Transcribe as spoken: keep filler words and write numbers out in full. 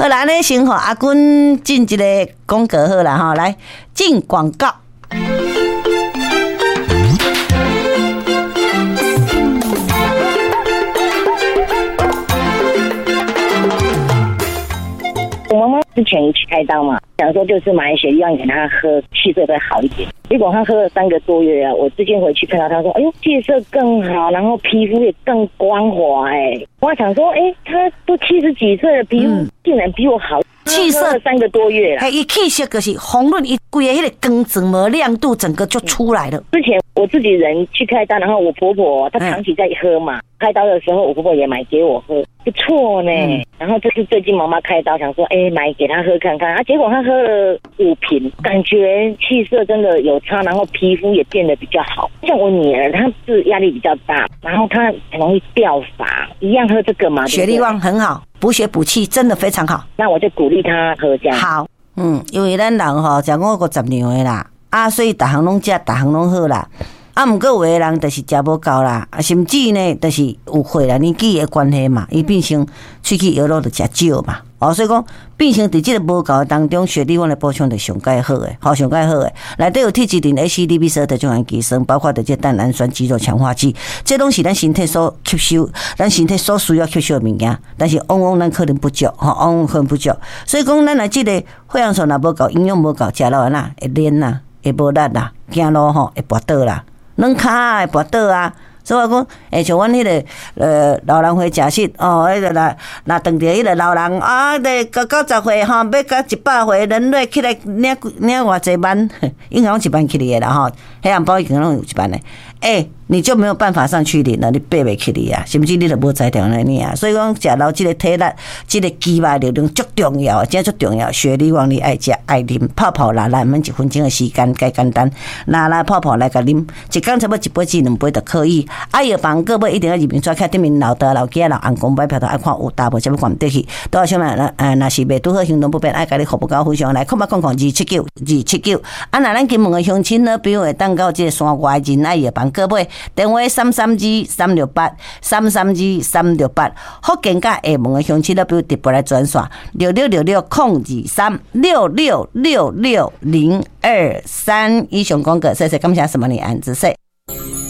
好啦，那先吼阿君进一个广告好啦哈，来进广告。 我妈妈之前去开刀嘛，想说就是买雪莉旺给她喝，气色会好一点。结果她喝了三个多月啊，我之前回去看到她说，哎呦，气色更好，然后皮肤也更光滑。哎，我想说，哎，她都七十几岁了，皮肤竟然比我好。 气色三个多月了， 嘿，伊气色就是红润，一规个迄个光泽膜亮度整个就出来了。 之前我自己人去开刀，然后我婆婆她长期在喝嘛，嗯、开刀的时候我婆婆也买给我喝，不错呢。嗯、然后这是最近妈妈开刀，想说哎买给她喝看看啊，结果她喝了五瓶，感觉气色真的有差，然后皮肤也变得比较好。像我女儿她是压力比较大，然后她很容易掉发，一样喝这个嘛， 雪莉旺很好。补血补气真的非常好， 那我就鼓励他喝这样。 好，嗯，因为咱人吼食五个十年的啦，啊，所以逐项拢食，逐项拢好啦。啊，毋过有的人就是食无够啦，啊，甚至呢，就是有岁啦年纪的关系嘛，伊变成喙齿药落就食少嘛。哦，所以讲变成伫即个无够当中，雪莉旺的补充就上介好诶，好上介好诶。内底有铁质磷、H D B 十二的种氨基酸，包括的这蛋氨酸、肌肉强化剂，这拢是咱身体所吸收，咱身体所需要吸收的物件。但是往往咱可能不足，吼，往往可能不足。所以讲，咱来即个血氧素若无够，营养无够，食落哪会黏啦，会无力啦，走路吼会跋倒啦，软骹会跋倒啊。所以我讲，诶，像阮迄个呃老人会食食哦，迄个若若当着迄个老人啊，得到九十岁吼，要到一百岁，人类起来领领偌济万，应该拢一万起嚟啦吼，黑暗包已经拢有一万嘞。诶，你就没有办法上去领了，你爬袂起嚟啊，甚至你就无才调来你啊。所以讲，食老这个体力，这个肌肉力量足重要，真足重要。雪莉旺你爱食爱啉，泡泡啦，来免一分钟的时间，介简单，拿来泡泡来甲啉，一工差不多一杯至两杯就可以。啊，药房个尾一定要入面抓开，对面老的老囝老翁公买票头爱看有大无，才要看得去。多少什么？呃，若是袂拄好行动不便，爱甲你服务到非常来，看嘛看看二七九二七九。啊，若咱金门的乡亲呢，比如会当到这个山外人爱药房个尾。电话三三二三六八三三二三六八，福建甲厦门的乡亲呢，比如直播来转线六六六六空二三六六六六零二三。以上广告，谢谢感谢什么你安之谢。